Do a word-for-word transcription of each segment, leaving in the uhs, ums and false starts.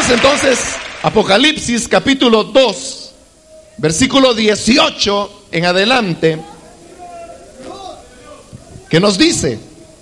Vamos entonces, Apocalipsis capítulo dos, versículo dieciocho en adelante, que nos dice: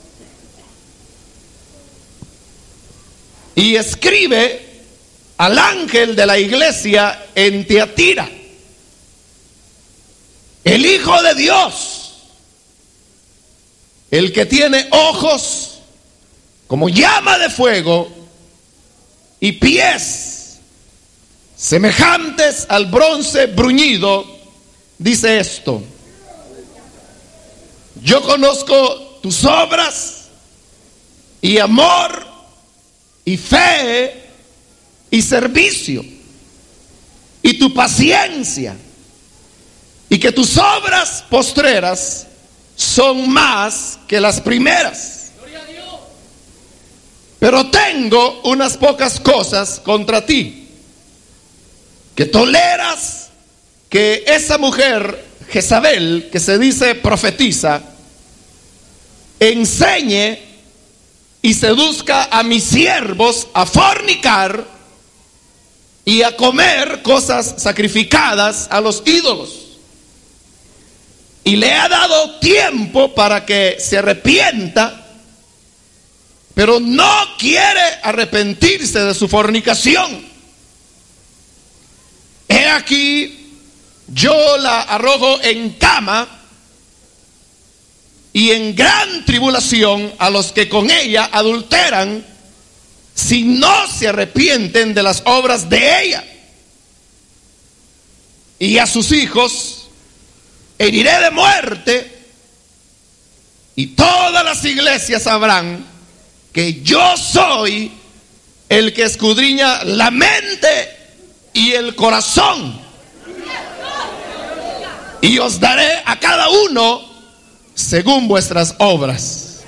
y escribe al ángel de la iglesia en Tiatira, el Hijo de Dios, el que tiene ojos como llama de fuego y pies semejantes al bronce bruñido, dice esto: yo conozco tus obras y amor y fe y servicio y tu paciencia, y que tus obras postreras son más que las primeras. Pero tengo unas pocas cosas contra ti, que toleras que esa mujer Jezabel, que se dice profetiza, enseñe y seduzca a mis siervos a fornicar y a comer cosas sacrificadas a los ídolos. Y le ha dado tiempo para que se arrepienta, pero no quiere arrepentirse de su fornicación. He aquí, yo la arrojo en cama y en gran tribulación a los que con ella adulteran, si no se arrepienten de las obras de ella. Y a sus hijos heriré de muerte, y todas las iglesias sabrán que yo soy el que escudriña la mente y el corazón, y os daré a cada uno según vuestras obras.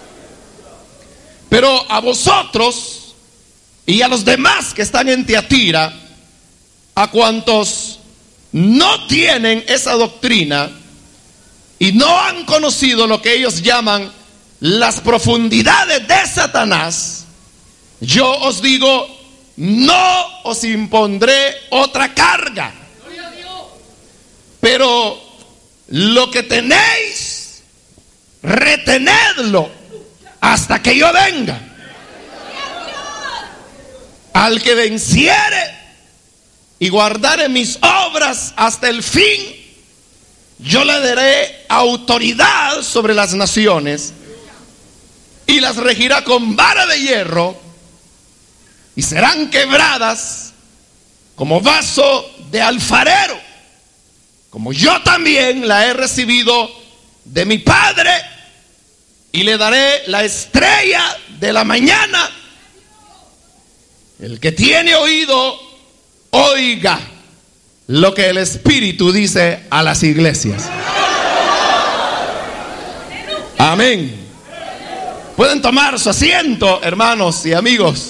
Pero a vosotros y a los demás que están en Tiatira, a cuantos no tienen esa doctrina y no han conocido lo que ellos llaman las profundidades de Satanás, yo os digo, no os impondré otra carga, pero lo que tenéis, retenedlo hasta que yo venga. Al que venciere y guardare mis obras hasta el fin, yo le daré autoridad sobre las naciones, y las regirá con vara de hierro, y serán quebradas como vaso de alfarero, como yo también la he recibido de mi Padre, y le daré la estrella de la mañana. El que tiene oído, oiga lo que el Espíritu dice a las iglesias. Amén. Pueden tomar su asiento, hermanos y amigos.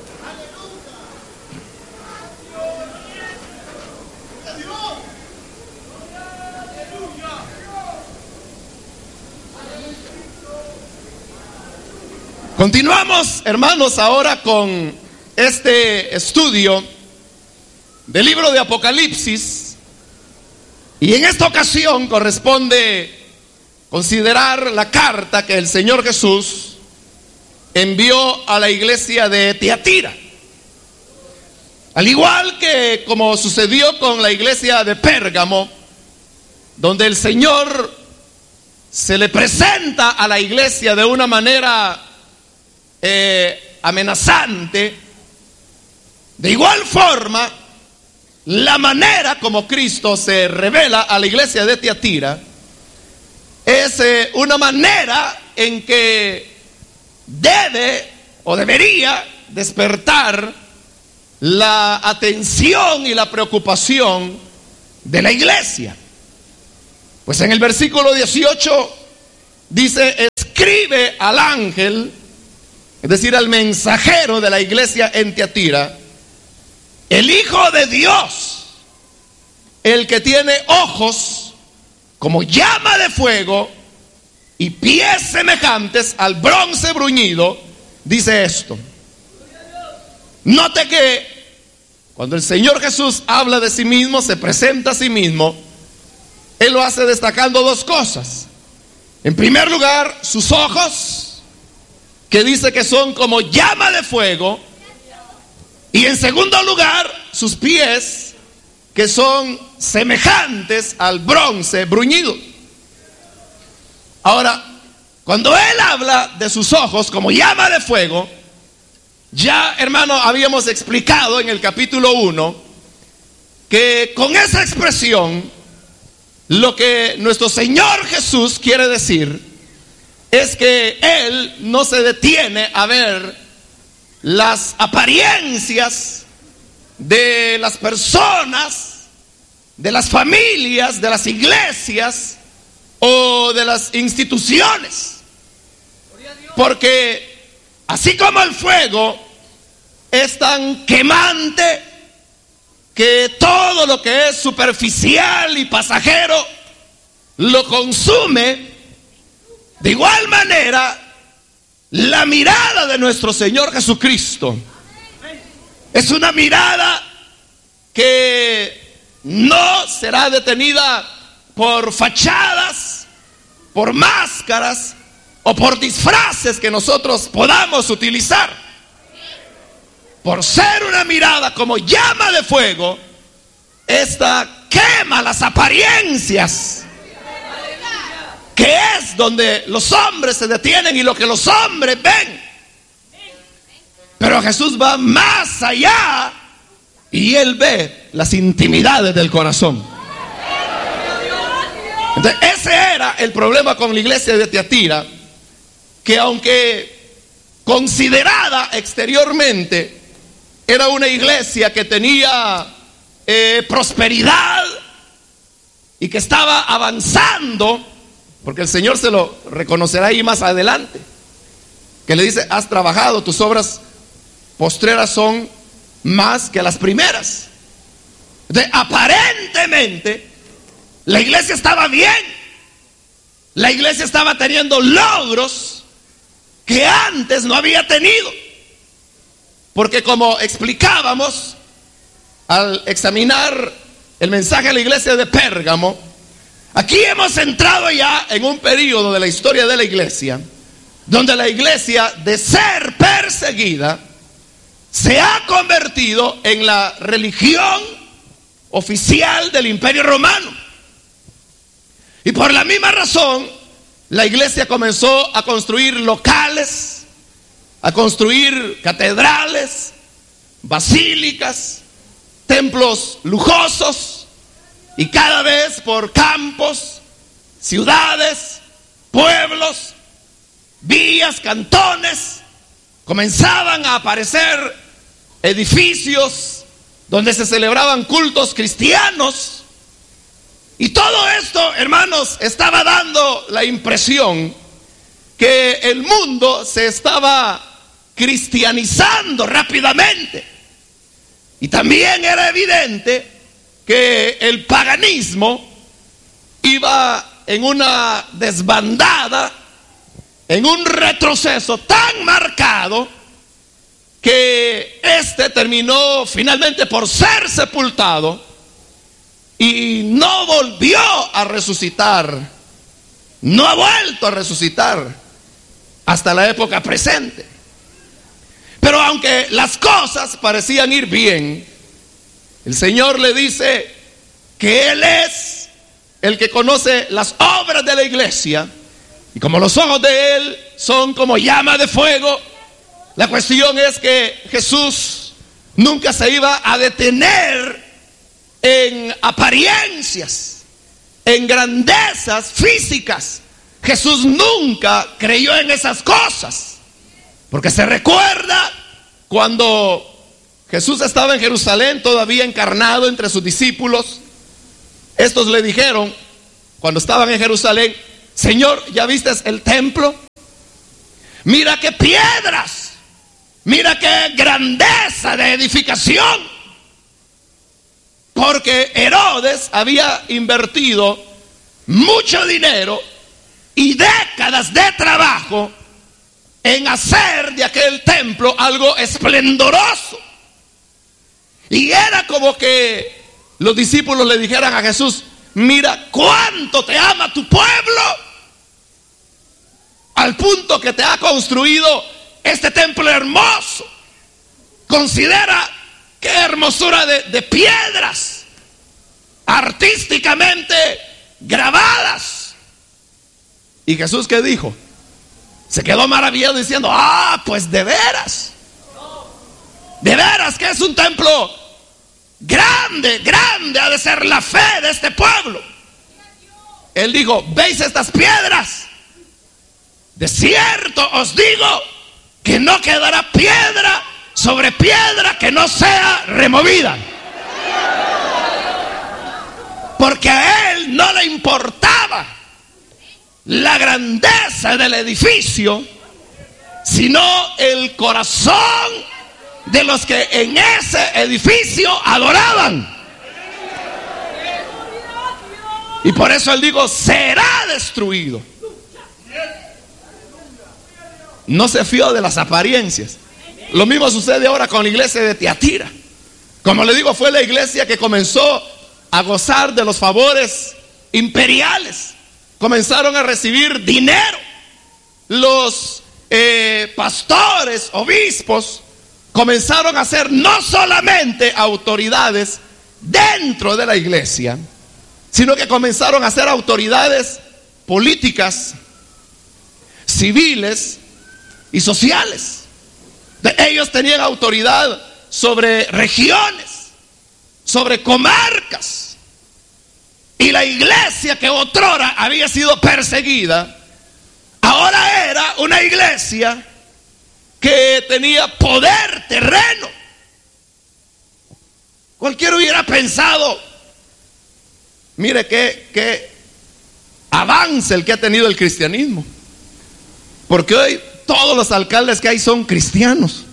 Continuamos, hermanos, ahora con este estudio del libro de Apocalipsis, y en esta ocasión corresponde considerar la carta que el Señor Jesús envió a la iglesia de Tiatira. Al igual que como sucedió con la iglesia de Pérgamo, donde el Señor se le presenta a la iglesia de una manera eh, amenazante, de igual forma, la manera como Cristo se revela a la iglesia de Tiatira es eh, una manera en que debe o debería despertar la atención y la preocupación de la iglesia. Pues en el versículo dieciocho dice: escribe al ángel, es decir, al mensajero de la iglesia en Tiatira, el Hijo de Dios, el que tiene ojos como llama de fuego y pies semejantes al bronce bruñido, dice esto. Note que cuando el Señor Jesús habla de sí mismo, se presenta a sí mismo, Él lo hace destacando dos cosas. En primer lugar, sus ojos, que dice que son como llama de fuego. Y en segundo lugar, sus pies, que son semejantes al bronce bruñido. Ahora, cuando Él habla de sus ojos como llama de fuego, ya, hermano, habíamos explicado en el capítulo uno que con esa expresión lo que nuestro Señor Jesús quiere decir es que Él no se detiene a ver las apariencias de las personas, de las familias, de las iglesias o de las instituciones. Porque así como el fuego es tan quemante que todo lo que es superficial y pasajero lo consume, de igual manera la mirada de nuestro Señor Jesucristo es una mirada que no será detenida por fachadas, por máscaras o por disfraces que nosotros podamos utilizar. Por ser una mirada como llama de fuego, esta quema las apariencias, que es donde los hombres se detienen y lo que los hombres ven. Pero Jesús va más allá y Él ve las intimidades del corazón. Entonces, ese era el problema con la iglesia de Tiatira, que aunque considerada exteriormente era una iglesia que tenía eh, prosperidad y que estaba avanzando, porque el Señor se lo reconocerá ahí más adelante, que le dice: has trabajado, tus obras postreras son más que las primeras. Entonces, aparentemente la iglesia estaba bien, la iglesia estaba teniendo logros que antes no había tenido. Porque como explicábamos al examinar el mensaje a la iglesia de Pérgamo, aquí hemos entrado ya en un periodo de la historia de la iglesia donde la iglesia, de ser perseguida, se ha convertido en la religión oficial del Imperio Romano. Y por la misma razón, la iglesia comenzó a construir locales, a construir catedrales, basílicas, templos lujosos, y cada vez por campos, ciudades, pueblos, villas, cantones, comenzaban a aparecer edificios donde se celebraban cultos cristianos. Y todo esto, hermanos, estaba dando la impresión que el mundo se estaba cristianizando rápidamente. Y también era evidente que el paganismo iba en una desbandada, en un retroceso tan marcado, que este terminó finalmente por ser sepultado y no volvió a resucitar, no ha vuelto a resucitar hasta la época presente. Pero aunque las cosas parecían ir bien, el Señor le dice que Él es el que conoce las obras de la iglesia, y como los ojos de Él son como llama de fuego, la cuestión es que Jesús nunca se iba a detener en apariencias, en grandezas físicas. Jesús nunca creyó en esas cosas, porque se recuerda cuando Jesús estaba en Jerusalén, todavía encarnado entre sus discípulos. Estos le dijeron, cuando estaban en Jerusalén: Señor, ¿ya viste el templo? Mira qué piedras, mira qué grandeza de edificación. Porque Herodes había invertido mucho dinero y décadas de trabajo en hacer de aquel templo algo esplendoroso. Y era como que los discípulos le dijeran a Jesús: mira cuánto te ama tu pueblo, al punto que te ha construido este templo hermoso. Considera qué hermosura de, de piedras artísticamente grabadas. ¿Y Jesús qué dijo? Se quedó maravillado diciendo: ah, pues de veras, de veras que es un templo grande, grande ha de ser la fe de este pueblo. Él dijo: ¿veis estas piedras? De cierto os digo que no quedará piedra sobre piedra que no sea removida. Porque a él no le importaba la grandeza del edificio, sino el corazón de los que en ese edificio adoraban. Y por eso él dijo: será destruido. No se fió de las apariencias. Lo mismo sucede ahora con la iglesia de Tiatira. Como le digo, fue la iglesia que comenzó a gozar de los favores imperiales. Comenzaron a recibir dinero. Los eh, pastores, obispos, comenzaron a ser no solamente autoridades dentro de la iglesia, sino que comenzaron a ser autoridades políticas, civiles y sociales. Ellos tenían autoridad sobre regiones, sobre comarcas. Y la iglesia que otrora había sido perseguida, ahora era una iglesia que tenía poder terreno. Cualquiera hubiera pensado: mire qué, qué avance el que ha tenido el cristianismo, porque hoy todos los alcaldes que hay son cristianos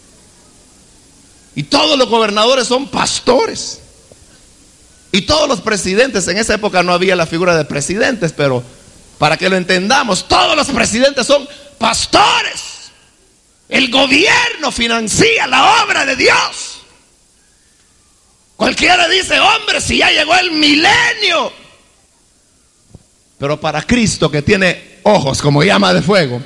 y todos los gobernadores son pastores y todos los presidentes. En esa época no había la figura de presidentes, pero para que lo entendamos, todos los presidentes son pastores. El gobierno financia la obra de Dios. Cualquiera dice: hombre, si ya llegó el milenio. Pero para Cristo, que tiene ojos como llama de fuego,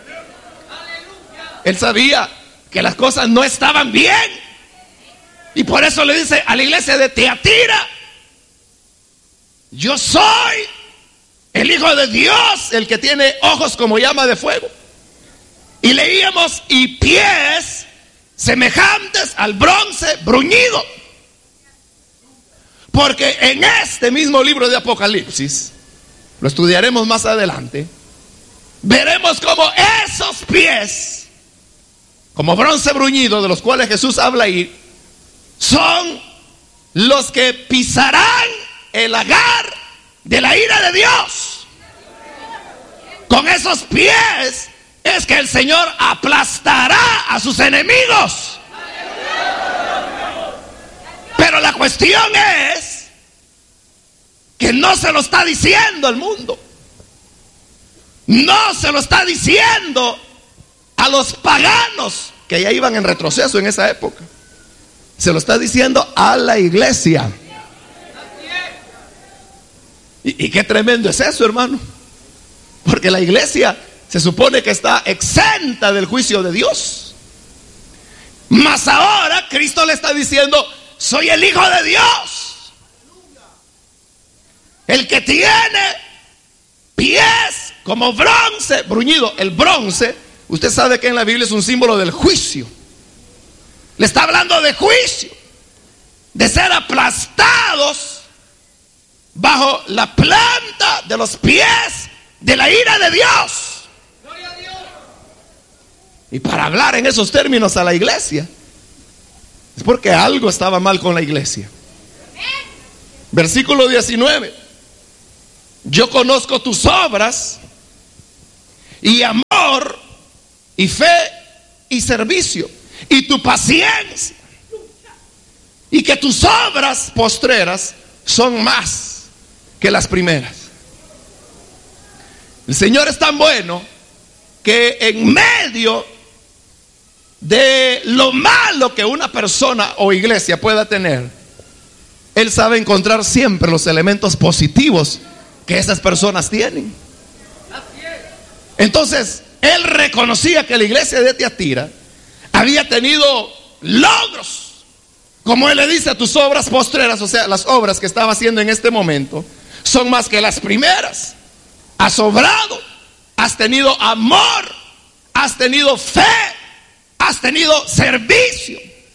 él sabía que las cosas no estaban bien. Y por eso le dice a la iglesia de Tiatira: yo soy el Hijo de Dios, el que tiene ojos como llama de fuego. Y leíamos: y pies semejantes al bronce bruñido. Porque en este mismo libro de Apocalipsis, lo estudiaremos más adelante, veremos cómo esos pies, como bronce bruñido, de los cuales Jesús habla ahí, son los que pisarán el lagar de la ira de Dios. Con esos pies es que el Señor aplastará a sus enemigos. Pero la cuestión es que no se lo está diciendo al mundo, no se lo está diciendo a los paganos que ya iban en retroceso en esa época. Se lo está diciendo a la iglesia. Y, y qué tremendo es eso, hermano. Porque la iglesia se supone que está exenta del juicio de Dios. Mas ahora Cristo le está diciendo: soy el Hijo de Dios, el que tiene pies como bronce bruñido. El bronce, usted sabe que en la Biblia es un símbolo del juicio. Le está hablando de juicio, de ser aplastados bajo la planta de los pies de la ira de Dios. Y para hablar en esos términos a la iglesia, es porque algo estaba mal con la iglesia. Versículo diecinueve: yo conozco tus obras y amor y fe y servicio y tu paciencia, y que tus obras postreras son más que las primeras. El Señor es tan bueno que en medio de lo malo que una persona o iglesia pueda tener, Él sabe encontrar siempre los elementos positivos que esas personas tienen. Entonces, Él reconocía que la iglesia de Tiatira había tenido logros. Como Él le dice, a tus obras postreras, o sea, las obras que estaba haciendo en este momento, son más que las primeras. Has obrado, has tenido amor, has tenido fe, has tenido servicio.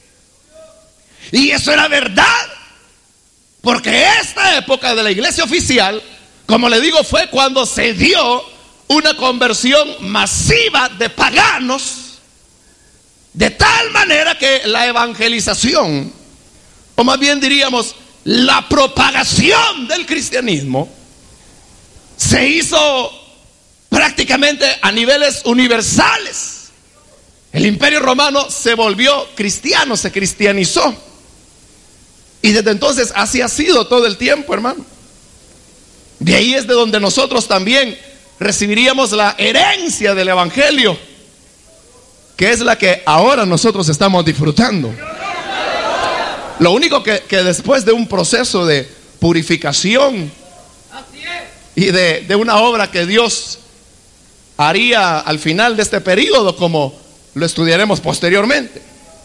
Y eso era verdad, porque esta época de la iglesia oficial, como le digo, fue cuando se dio una conversión masiva de paganos, de tal manera que la evangelización, o más bien diríamos la propagación del cristianismo, se hizo prácticamente a niveles universales. El Imperio Romano se volvió cristiano, se cristianizó. Y desde entonces así ha sido todo el tiempo, hermano. De ahí es de donde nosotros también recibiríamos la herencia del evangelio, que es la que ahora nosotros estamos disfrutando. Lo único que, que después de un proceso de purificación y de, de una obra que Dios haría al final de este periodo, como lo estudiaremos posteriormente.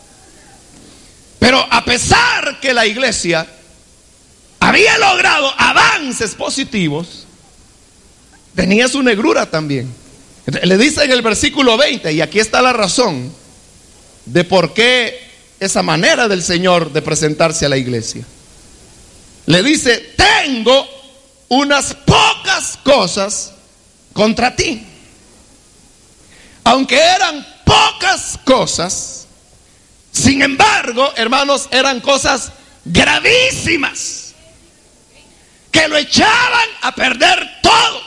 Pero a pesar que la iglesia había logrado avances positivos, tenía su negrura también. Le dice en el versículo veinte, y aquí está la razón de por qué esa manera del Señor de presentarse a la iglesia. Le dice: tengo unas pocas cosas contra ti. Aunque eran pocas cosas, sin embargo, hermanos, eran cosas gravísimas que lo echaban a perder todo.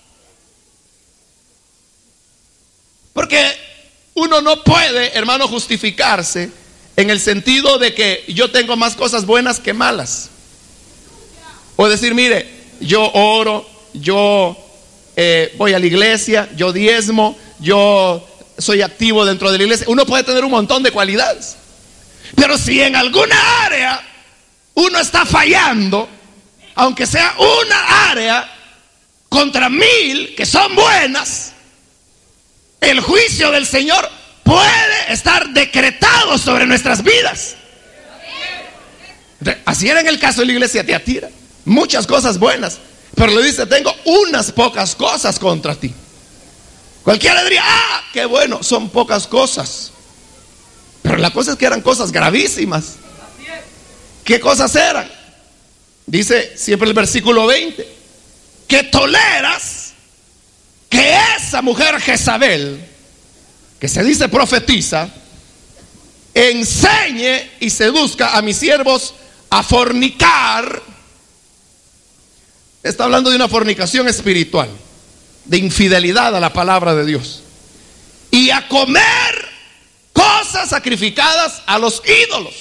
Porque uno no puede, hermano, justificarse en el sentido de que yo tengo más cosas buenas que malas. O decir, mire, yo oro, yo eh, voy a la iglesia, yo diezmo, yo soy activo dentro de la iglesia. Uno puede tener un montón de cualidades, pero si en alguna área uno está fallando, aunque sea una área contra mil que son buenas, el juicio del Señor puede estar decretado sobre nuestras vidas. Así era en el caso de la iglesia de Tiatira. Muchas cosas buenas, pero le dice: tengo unas pocas cosas contra ti. Cualquiera diría: ah, qué bueno, son pocas cosas. Pero la cosa es que eran cosas gravísimas. ¿Qué cosas eran? Dice siempre el versículo veinte, que toleras que esa mujer Jezabel, que se dice profetiza, enseñe y seduzca a mis siervos a fornicar. Está hablando de una fornicación espiritual, de infidelidad a la palabra de Dios, y a comer cosas sacrificadas a los ídolos.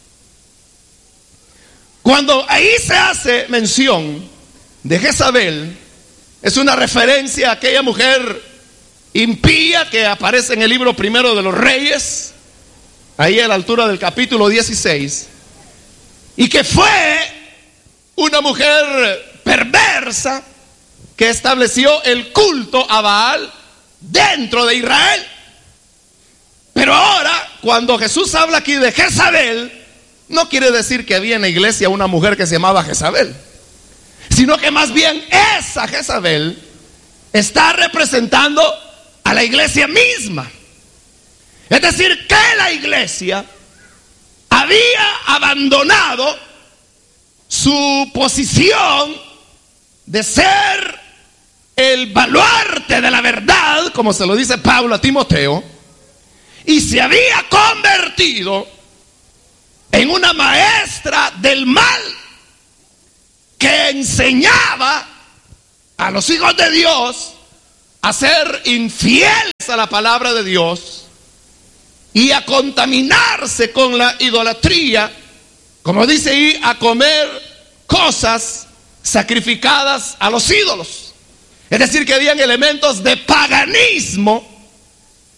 Cuando ahí se hace mención de Jezabel, es una referencia a aquella mujer impía que aparece en el libro primero de los Reyes, ahí a la altura del capítulo dieciséis, y que fue una mujer perversa que estableció el culto a Baal dentro de Israel. Pero ahora, cuando Jesús habla aquí de Jezabel, no quiere decir que había en la iglesia una mujer que se llamaba Jezabel, sino que más bien esa Jezabel está representando a la iglesia misma. Es decir, que la iglesia había abandonado su posición de ser el baluarte de la verdad, como se lo dice Pablo a Timoteo, y se había convertido en una maestra del mal que enseñaba a los hijos de Dios a ser infieles a la palabra de Dios y a contaminarse con la idolatría, como dice ahí, a comer cosas sacrificadas a los ídolos. Es decir, que habían elementos de paganismo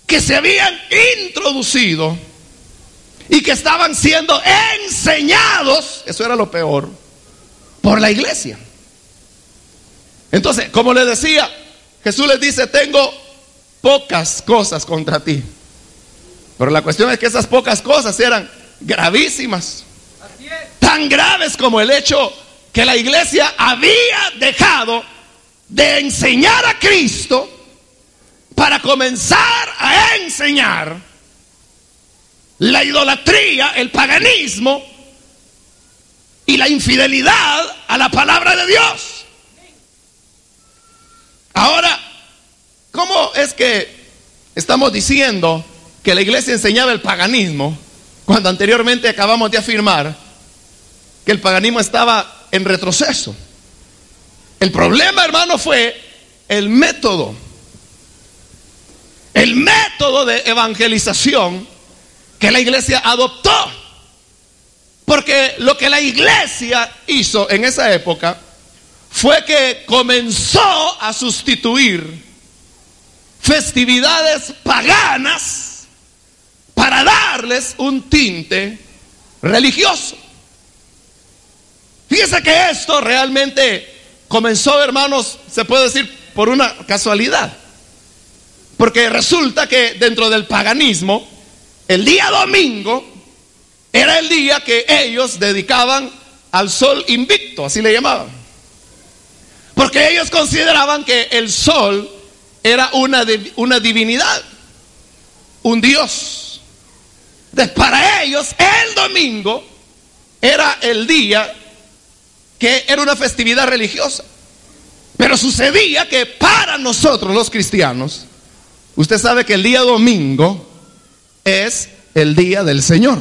que se habían introducido y que estaban siendo enseñados, eso era lo peor, por la iglesia. Entonces, como les decía, Jesús les dice: tengo pocas cosas contra ti. Pero la cuestión es que esas pocas cosas eran gravísimas, tan graves como el hecho que la iglesia había dejado de enseñar a Cristo para comenzar a enseñar la idolatría, el paganismo y la infidelidad a la palabra de Dios. Ahora, ¿cómo es que estamos diciendo que la iglesia enseñaba el paganismo cuando anteriormente acabamos de afirmar que el paganismo estaba en retroceso? El problema, hermano, fue el método. El método de evangelización que la iglesia adoptó. Porque lo que la iglesia hizo en esa época fue que comenzó a sustituir festividades paganas para darles un tinte religioso. Fíjese que esto realmente comenzó, hermanos, se puede decir por una casualidad. Porque resulta que dentro del paganismo, el día domingo era el día que ellos dedicaban al sol invicto, así le llamaban. Porque ellos consideraban que el sol era una, una divinidad, un dios. Entonces, para ellos el domingo era el día que era una festividad religiosa. Pero sucedía que para nosotros los cristianos, usted sabe que el día domingo es el día del Señor.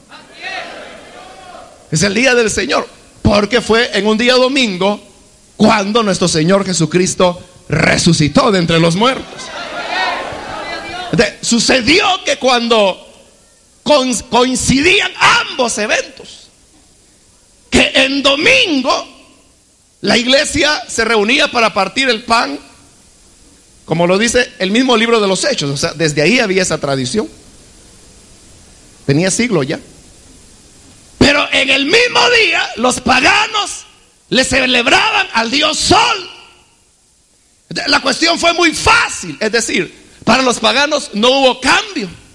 Es el día del Señor, porque fue en un día domingo cuando nuestro Señor Jesucristo resucitó de entre los muertos. Entonces, sucedió que cuando coincidían ambos eventos, que en domingo la iglesia se reunía para partir el pan, como lo dice el mismo libro de los Hechos. O sea, desde ahí había esa tradición, tenía siglos ya. Pero en el mismo día los paganos le celebraban al dios Sol. La cuestión fue muy fácil, es decir, para los paganos no hubo cambio.